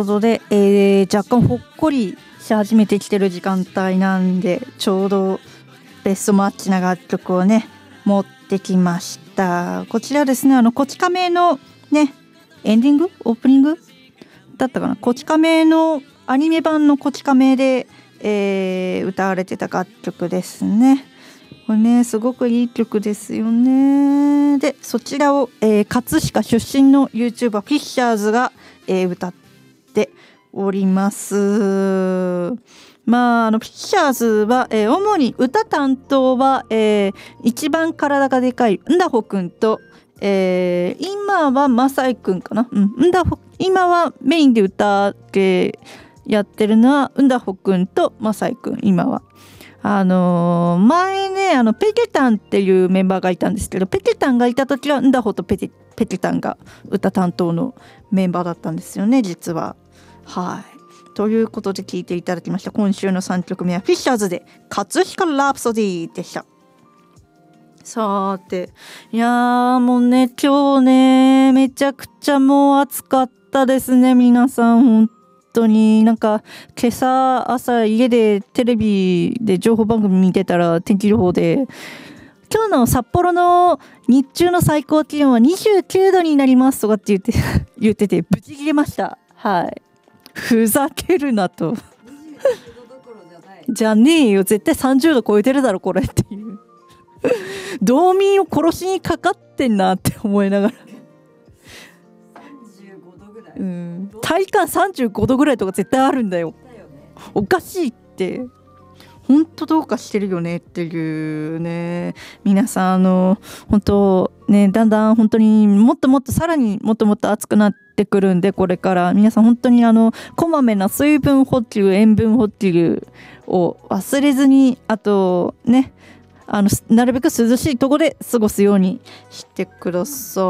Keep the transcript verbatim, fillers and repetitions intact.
ことで、えー、若干ほっこりし始めてきてる時間帯なんで、ちょうどベストマッチな楽曲をね持ってきました。こちらですね、あのこち亀のねエンディングオープニングだったかな、こち亀のアニメ版のこち亀で、えー、歌われてた楽曲ですね。これねすごくいい曲ですよね。でそちらを、えー、葛飾出身の YouTuber フィッシャーズが、えー、歌っております。まああのフィッシャーズは、えー、主に歌担当は、えー、一番体がでかいんだほくんと、えー、今はマサイくんかな、うん、んだほ今はメインで歌ってやってるのはんだほくんとマサイくん。今はあのー、前ねあのペケタンっていうメンバーがいたんですけど、ペケタンがいた時はんだほとペケ、ペケタンが歌担当のメンバーだったんですよね実は。はいということで聴いていただきました。今週のさんきょくめはフィッシャーズで葛飾ラプソディでした。さていやーもうね今日ねめちゃくちゃもう暑かったですね皆さん。本当になんか今朝朝家でテレビで情報番組見てたら天気予報で今日の札幌の日中の最高気温はにじゅうきゅうどになりますとかって言って言っててブチ切れました。はいふざけるなとじゃねえよ絶対さんじゅうど超えてるだろこれっていう道民を殺しにかかってんなって思いながらうん、体感さんじゅうごどぐらいとか絶対あるんだよ。おかしいって本当どうかしてるよねっていうね。皆さんあの本当ねだんだん本当にもっともっとさらにもっともっと暑くなってくるんで、これから皆さん本当にあのこまめな水分補給塩分補給を忘れずに、あとねあのなるべく涼しいところで過ごすようにしてください。